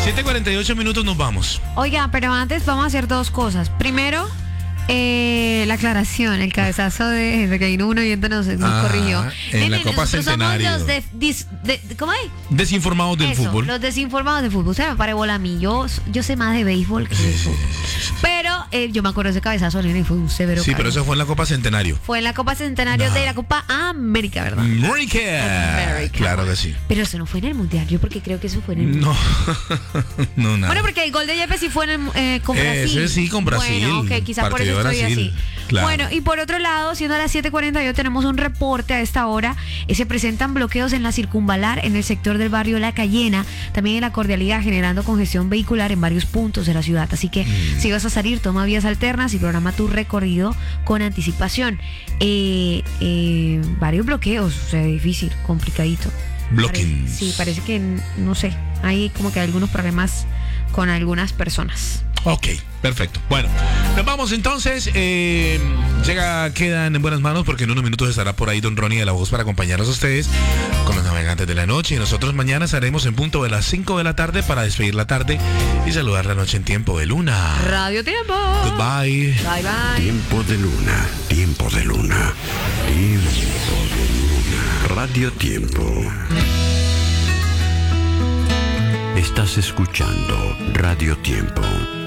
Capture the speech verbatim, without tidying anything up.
siete cuarenta y ocho minutos nos vamos. Oiga, pero antes vamos a hacer dos cosas. Primero, eh, la aclaración, el cabezazo de, de que vino uno oyente nos, nos Ah, corrigió. en Nene, la Copa nosotros Centenario. somos los de, dis- de- ¿cómo es? Desinformados del Eso, fútbol. los desinformados de fútbol. Usted me pare bola a mí. Yo, yo sé más de béisbol que de fútbol. Pero eh, yo me acuerdo de ese cabezazo, nene, y fue un severo Sí, pero cabezazo. eso fue en la Copa Centenario. Fue en la Copa Centenario No. de la Copa América, ¿verdad? América. América. Claro que sí. Pero eso no fue en el Mundial. Yo porque creo que eso fue en el Mundial. No, no, nada. Bueno, porque el gol de Yepes sí fue en el, eh, con Ese Brasil. sí, con Brasil. Bueno, ok, quizás por eso Partido de estoy Brasil. así. Claro. Bueno, y por otro lado, siendo las siete cuarenta y ocho, tenemos un reporte a esta hora. Eh, se presentan bloqueos en la circunvalar, en el sector del barrio La Cayena, también en la Cordialidad, generando congestión vehicular en varios puntos de la ciudad. Así que Mm. si vas a salir, toma vías alternas y programa tu recorrido con anticipación. Eh, eh, varios bloqueos, o sea, difícil, complicadito. Blockings. Parece- Sí, parece que, no sé, hay como que algunos problemas con algunas personas. Ok, perfecto. Bueno, nos vamos entonces. Eh, llega, quedan en buenas manos porque en unos minutos estará por ahí Don Ronnie de la Voz para acompañarnos a ustedes con los navegantes de la noche. Y nosotros mañana estaremos en punto de las cinco de la tarde para despedir la tarde y saludar la noche en tiempo de luna. Radio Tiempo. Goodbye. Bye bye. Tiempo de luna, tiempo de luna, tiempo de luna. Radio Tiempo. Estás escuchando Radio Tiempo.